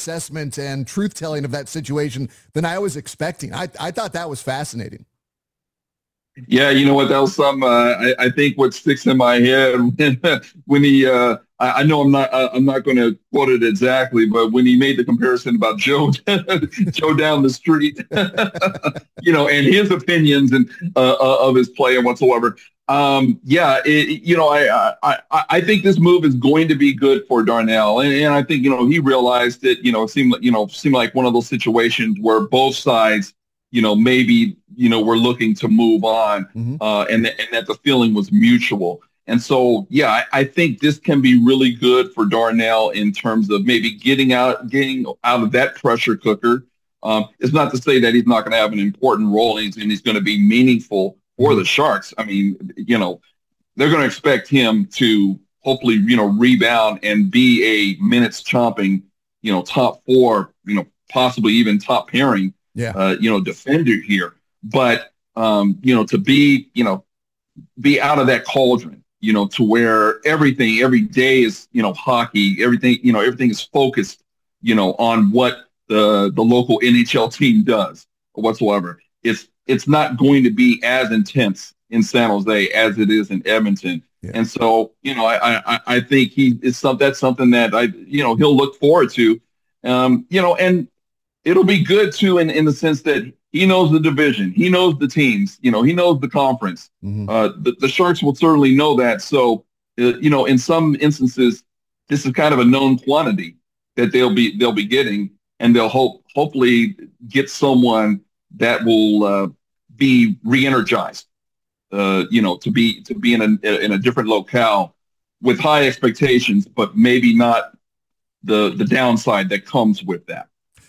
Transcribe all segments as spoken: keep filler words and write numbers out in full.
assessment and truth-telling of that situation than I was expecting. I, I thought that was fascinating. Yeah, you know what? That was some. Uh, I, I think what sticks in my head when, when he. Uh, I, I know I'm not. Uh, I'm not going to quote it exactly, but when he made the comparison about Joe, Joe down the street, you know, and his opinions and uh, uh, of his play and whatsoever. Um, yeah, it, you know, I, I I I think this move is going to be good for Darnell, and, and I think you know he realized it. You know, it seemed like you know seemed like one of those situations where both sides, you know, maybe, you know, we're looking to move on, Mm-hmm. uh, and, th- and that the feeling was mutual. And so, yeah, I, I think this can be really good for Darnell in terms of maybe getting out, getting out of that pressure cooker. Um, it's not to say that he's not going to have an important role and he's, and he's going to be meaningful for Mm-hmm. the Sharks. I mean, you know, they're going to expect him to hopefully, you know, rebound and be a minutes chomping, you know, top four, you know, possibly even top pairing Yeah. uh, you know, defender here. But, um, you know, to be, you know, be out of that cauldron, you know, to where everything, every day is, you know, hockey, everything, you know, everything is focused, you know, on what the the local N H L team does or whatsoever. It's it's not going to be as intense in San Jose as it is in Edmonton. Yeah. And so, you know, I I, I think he is some that's something that I, you know, he'll look forward to. Um, you know, and it'll be good too in, in the sense that he knows the division, he knows the teams, you know, he knows the conference. Mm-hmm. Uh, the, the Sharks will certainly know that. So, uh, you know, in some instances, this is kind of a known quantity that they'll be they'll be getting, and they'll hope hopefully get someone that will uh, be re-energized. Uh, you know, to be to be in a in a different locale with high expectations, but maybe not the the downside that comes with that.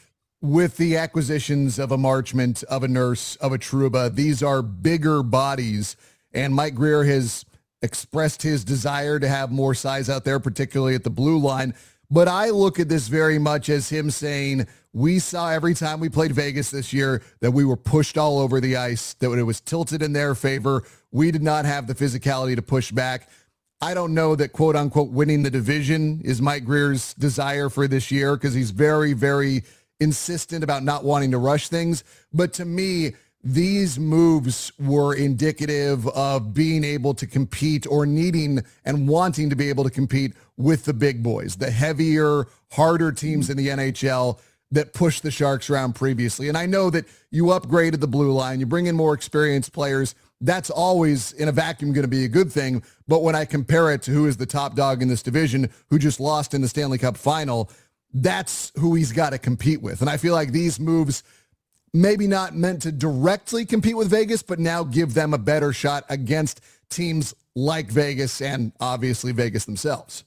With the acquisitions of a Marchment, of a Nurse, of a Trouba, these are bigger bodies, and Mike Grier has expressed his desire to have more size out there, particularly at the blue line. But I look at this very much as him saying, we saw every time we played Vegas this year that we were pushed all over the ice, that it was tilted in their favor. We did not have the physicality to push back. I don't know that, quote unquote, winning the division is Mike Grier's desire for this year, because he's very, very insistent about not wanting to rush things. But to me, these moves were indicative of being able to compete, or needing and wanting to be able to compete with the big boys, the heavier, harder teams in the N H L that pushed the Sharks around previously. And I know that you upgraded the blue line, you bring in more experienced players. That's always in a vacuum going to be a good thing. But when I compare it to who is the top dog in this division, who just lost in the Stanley Cup final, that's who he's got to compete with. And I feel like these moves, maybe not meant to directly compete with Vegas, but now give them a better shot against teams like Vegas and obviously Vegas themselves.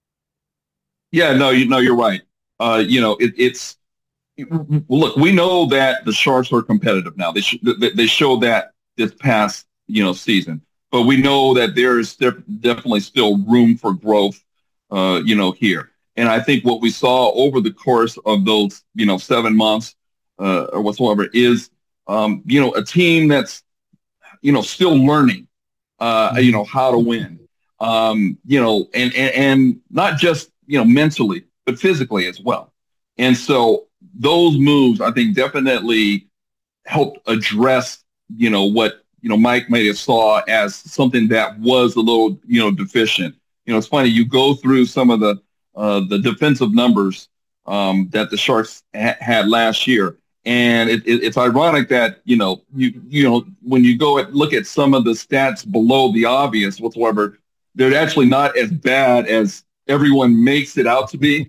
Yeah, no, you know, you're right. Uh, you know, it, it's look, we know that the Sharks are competitive now. They sh- they, they showed that this past, you know, season, but we know that there is def- definitely still room for growth, uh, you know, here. And I think what we saw over the course of those, you know, seven months uh, or whatsoever is, um, you know, a team that's, you know, still learning, uh, you know, how to win, um, you know, and, and, and not just, you know, mentally, but physically as well. And so those moves, I think, definitely helped address, you know, what, you know, Mike may have saw as something that was a little, you know, deficient. You know, it's funny, you go through some of the, Uh, the defensive numbers um, that the Sharks ha- had last year, and it, it, it's ironic that you know you you know when you go at look at some of the stats below the obvious whatsoever, they're actually not as bad as everyone makes it out to be.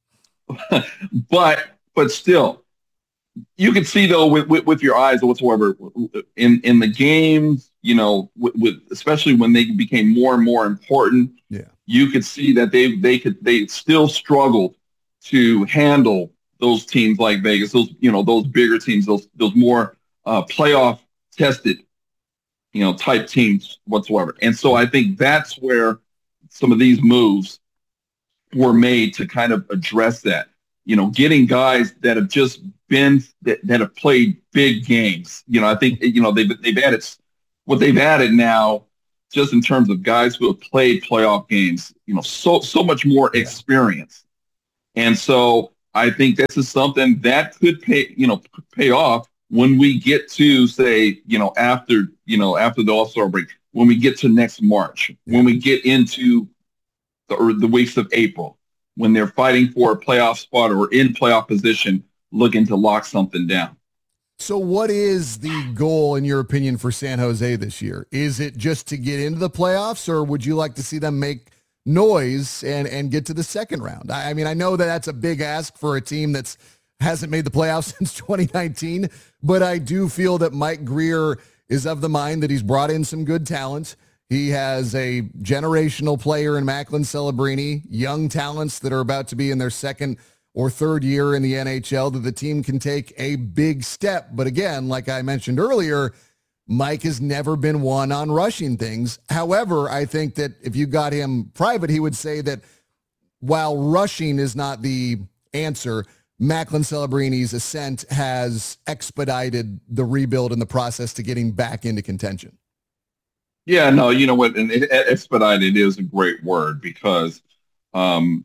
but but still, you can see though with, with, with your eyes whatsoever in in the games, you know, with, with especially when they became more and more important. Yeah. You could see that they they could they still struggled to handle those teams like Vegas, those you know those bigger teams, those those more uh, playoff tested, you know, type teams whatsoever. And so I think that's where some of these moves were made to kind of address that. You know, getting guys that have just been that, that have played big games. You know, I think you know they've they've added what they've added now. Just in terms of guys who have played playoff games, you know, so so much more experience. And so I think this is something that could pay, you know, pay off when we get to say, you know, after, you know, after the All-Star break, when we get to next March, Yeah. when we get into the, or the weeks of April, when they're fighting for a playoff spot or in playoff position, looking to lock something down. So what is the goal, in your opinion, for San Jose this year? Is it just to get into the playoffs, or would you like to see them make noise and, and get to the second round? I, I mean, I know that that's a big ask for a team that's hasn't made the playoffs since twenty nineteen, but I do feel that Mike Grier is of the mind that he's brought in some good talent. He has a generational player in Macklin Celebrini, young talents that are about to be in their second or third year in the N H L, that the team can take a big step. But again, like I mentioned earlier, Mike has never been one on rushing things. However, I think that if you got him private, he would say that while rushing is not the answer, Macklin Celebrini's ascent has expedited the rebuild and the process to getting back into contention. Yeah, no, you know what, and it, expedited is a great word because um,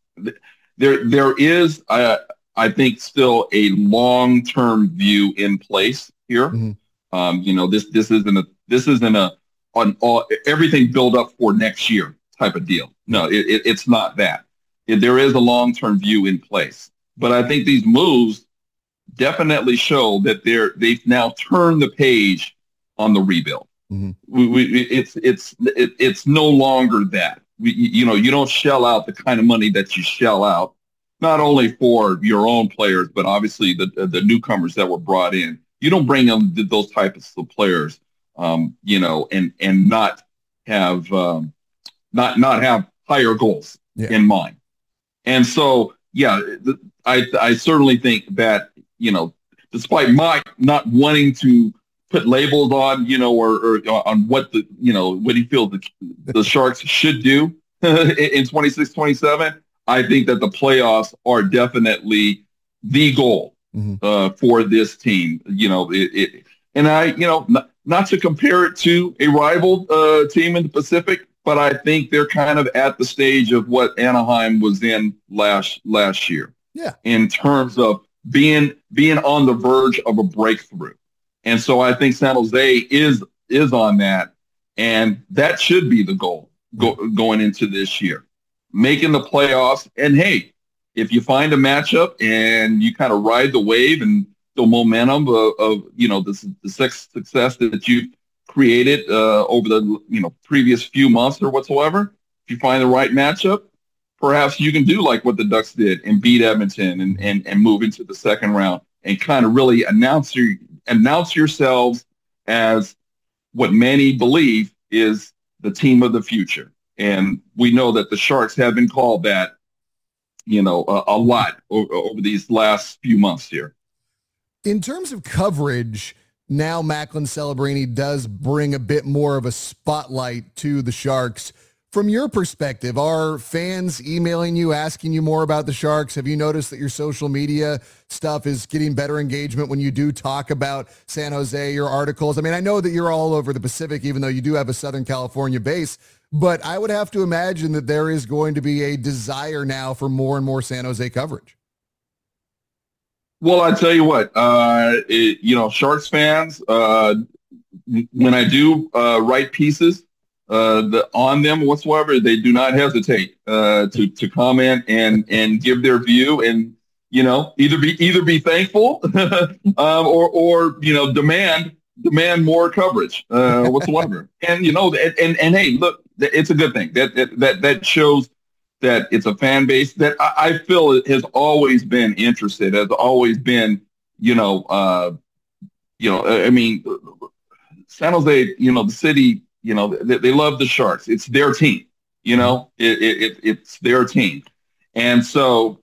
there there is, uh, I think, still a long-term view in place here. Mm-hmm. Um, you know, this this isn't a this isn't a on all everything build up for next year type of deal. No, it, it, it's not that. It, there is a long-term view in place, but I think these moves definitely show that they're they've now turned the page on the rebuild. Mm-hmm. We, we, it's it's it, it's no longer that. We, you know, you don't shell out the kind of money that you shell out, not only for your own players, but obviously the the newcomers that were brought in. You don't bring them those types of players, um, you know, and and not have um, not not have higher goals yeah. in mind. And so, yeah, I I certainly think that, you know, despite Mike not wanting to put labels on, you know, or, or on what the, you know, what he feels the, the Sharks should do in twenty-six twenty-seven, I think that the playoffs are definitely the goal mm-hmm. uh, for this team. You know, it, it and I, you know, not, not to compare it to a rival uh, team in the Pacific, but I think they're kind of at the stage of what Anaheim was in last last year. Yeah. In terms of being being on the verge of a breakthrough. And so I think San Jose is is on that, and that should be the goal go, going into this year, making the playoffs. And hey, if you find a matchup and you kind of ride the wave and the momentum of, of you know the, the success that you've created uh, over the you know previous few months or whatsoever, if you find the right matchup, perhaps you can do like what the Ducks did and beat Edmonton and and, and move into the second round and kind of really announce your announce yourselves as what many believe is the team of the future. And we know that the Sharks have been called that, you know, a, a lot over, over these last few months here. In terms of coverage, now Macklin Celebrini does bring a bit more of a spotlight to the Sharks. From your perspective, are fans emailing you, asking you more about the Sharks? Have you noticed that your social media stuff is getting better engagement when you do talk about San Jose, your articles? I mean, I know that you're all over the Pacific, even though you do have a Southern California base, but I would have to imagine that there is going to be a desire now for more and more San Jose coverage. Well, I tell you what, uh, it, you know, Sharks fans, uh, when I do uh, write pieces, Uh, the, on them whatsoever, they do not hesitate uh, to to comment and and give their view, and you know either be either be thankful um, or or you know demand demand more coverage uh, whatsoever. And you know and, and and hey, look, it's a good thing that that that, that shows that it's a fan base that I, I feel has always been interested, has always been you know uh, you know I mean San Jose, you know the city. You know, they, they love the Sharks. It's their team, you know, it, it, it, it's their team. And so,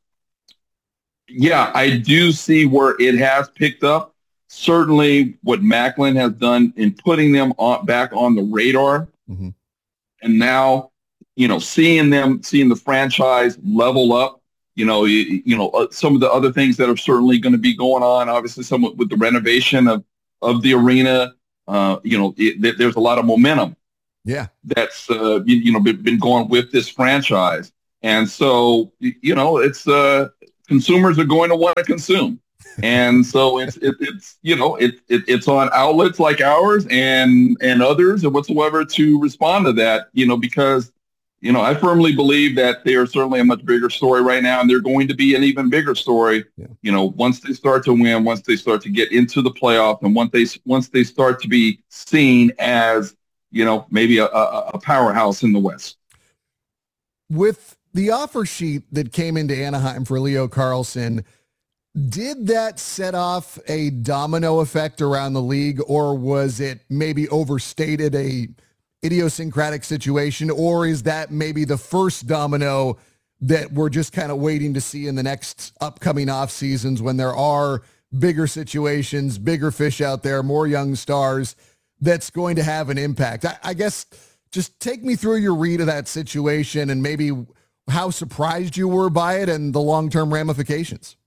yeah, I do see where it has picked up. Certainly what Macklin has done in putting them on, back on the radar. Mm-hmm. And now, you know, seeing them, seeing the franchise level up, you know, you, you know, uh, some of the other things that are certainly going to be going on, obviously somewhat with the renovation of, of the arena. Uh, you know, it, there's a lot of momentum. Yeah, that's uh, you, you know been, been going with this franchise, and so you know it's uh, consumers are going to want to consume. And so it's it, it's you know it, it it's on outlets like ours and and others and whatsoever to respond to that, you know, because you know I firmly believe that they are certainly a much bigger story right now, and they're going to be an even bigger story, yeah. you know, once they start to win, once they start to get into the playoffs, and once they once they start to be seen as, you know, maybe a, a, a powerhouse in the West. With the offer sheet that came into Anaheim for Leo Carlsson, did that set off a domino effect around the league, or was it maybe overstated, a idiosyncratic situation, or is that maybe the first domino that we're just kind of waiting to see in the next upcoming off seasons when there are bigger situations, bigger fish out there, more young stars, that's going to have an impact? I, I guess just take me through your read of that situation and maybe how surprised you were by it and the long-term ramifications.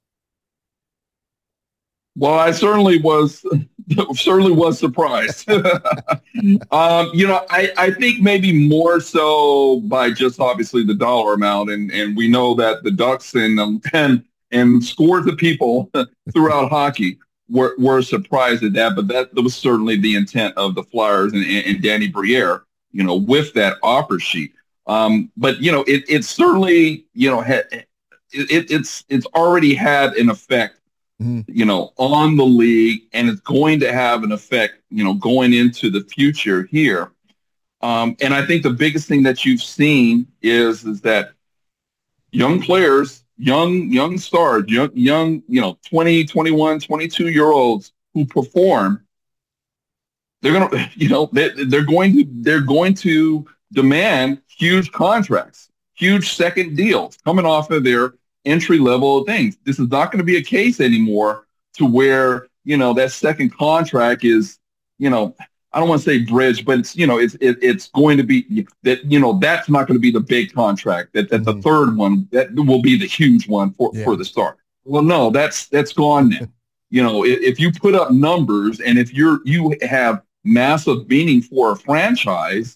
Well, I certainly was certainly was surprised. um, you know, I, I think maybe more so by just obviously the dollar amount, and, and we know that the Ducks and um, and and scores of people throughout hockey were, were surprised at that, but that, that was certainly the intent of the Flyers and, and Danny Briere, you know, with that offer sheet. Um, but you know, it it certainly you know had it, it's it's already had an effect. Mm-hmm. you know, on the league, and it's going to have an effect, you know, going into the future here. Um, and I think the biggest thing that you've seen is, is that young players, young, young stars, young, young, you know, twenty, twenty-one, twenty-two year olds who perform, they're going to, you know, they, they're going to, they're going to demand huge contracts, huge second deals coming off of their entry level things. This is not going to be a case anymore to where, you know, that second contract is, you know, I don't want to say bridge, but it's, you know, it's, it, it's going to be that, you know, that's not going to be the big contract, that, that mm-hmm. the third one, that will be the huge one for, yeah. for the Star. Well, no, that's, that's gone now. You know, if, if you put up numbers and if you're, you have massive meaning for a franchise,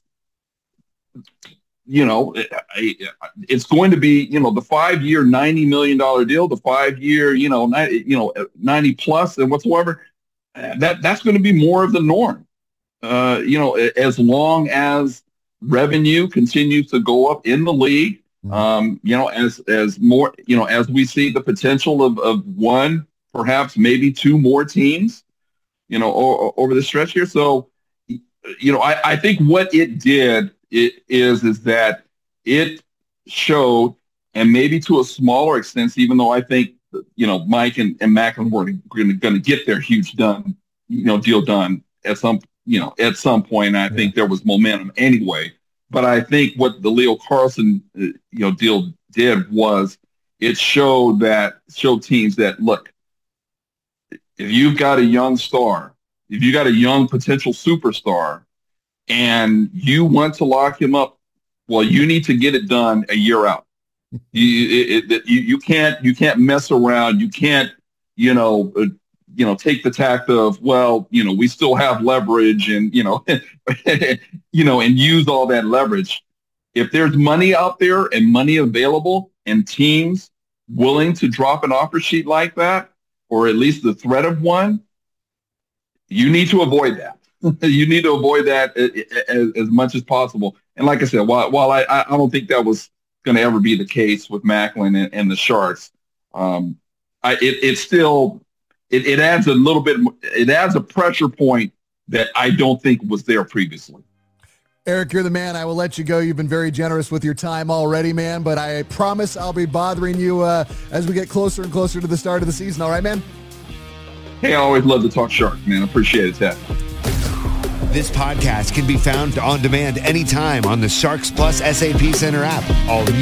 you know, it's going to be, you know, the five-year ninety million dollars deal, the five-year, you know, ninety, you know, ninety plus and whatsoever. That that's going to be more of the norm. Uh, you know, as long as revenue continues to go up in the league, um, you know, as as more, you know, as we see the potential of of one, perhaps maybe two more teams, you know, o- over the stretch here. So, you know, I, I think what it did. It is is that it showed, and maybe to a smaller extent, even though I think, you know, Mike and, and Macklin were going to get their huge done, you know, deal done at some, you know, at some point. I yeah. think there was momentum anyway. But I think what the Leo Carlsson, you know, deal did was it showed that showed teams that, look, if you've got a young star, if you got a young potential superstar, and you want to lock him up, well, you need to get it done a year out. You, it, it, you, you can't, you can't mess around. You can't, you know, uh, you know, take the tact of, well, you know, we still have leverage, and you know, you know, and use all that leverage. If there's money out there and money available, and teams willing to drop an offer sheet like that, or at least the threat of one, you need to avoid that. You need to avoid that as, as much as possible. And like I said, while, while I, I don't think that was going to ever be the case with Macklin and, and the Sharks, um, I, it, it still it, it adds a little bit. It adds a pressure point that I don't think was there previously. Eric, you're the man. I will let you go. You've been very generous with your time already, man. But I promise I'll be bothering you uh, as we get closer and closer to the start of the season. All right, man? Hey, I always love to talk Sharks, man. Appreciate it, Ted. This podcast can be found on demand anytime on the Sharks Plus S A P Center app. All